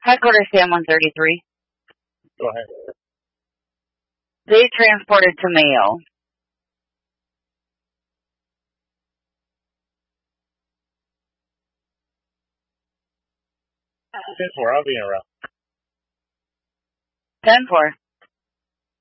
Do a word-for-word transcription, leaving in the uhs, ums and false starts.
Headquarters Sam one thirty-three. Go ahead. They transported to Mayo. ten four, I'll be around. ten four.